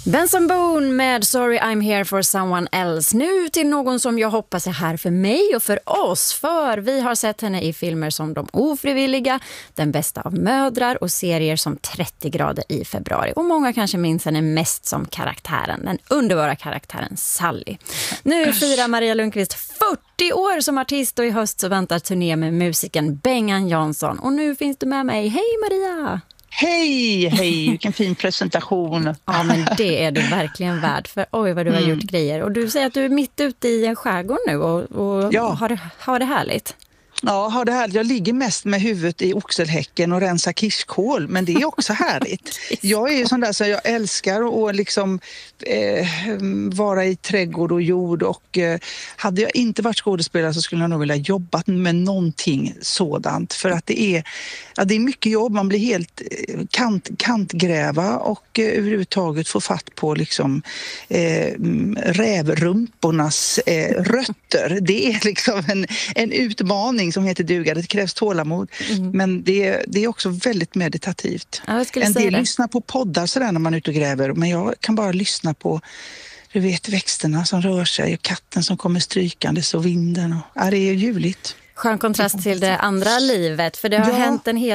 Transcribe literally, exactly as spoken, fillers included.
Benson Boone med Sorry I'm here for someone else. Nu till någon som jag hoppas är här för mig och för oss. För vi har sett henne i filmer som De ofrivilliga, Den bästa av mödrar och serier som trettio grader i februari. Och många kanske minns henne mest som karaktären, den underbara karaktären Sally. Nu firar Maria Lundqvist fyrtio år som artist och i höst så väntar turné med musiken Bengan Jansson. Och nu finns du med mig. Hej Maria! Hej, hej, vilken fin presentation. Ja, men det är du verkligen värd, för oj vad du har mm. gjort grejer. Och du säger att du är mitt ute i en skärgård nu och, och ja. har, det, har det härligt. Ja, har det härligt. Jag ligger mest med huvudet i oxelhäcken och rensar kirskål, men det är också härligt. Jag är ju sån där så jag älskar att liksom eh, vara i trädgård och jord, och eh, hade jag inte varit skådespelare så skulle jag nog vilja jobba med någonting sådant, för att det är, ja, det är mycket jobb. Man blir helt kant, kantgräva och eh, överhuvudtaget få fatt på liksom eh, rävrumpornas eh, rötter. Det är liksom en, en utmaning som heter duga. Det krävs tålamod. Mm. Men det, det är också väldigt meditativt. Ja, en del lyssnar på poddar sådär när man är ute och gräver. Men jag kan bara lyssna på, du vet, växterna som rör sig och katten som kommer strykandes och vinden. Och, ja, det är ljuvligt. Skön kontrast till det andra livet. För det har ja. hänt en hel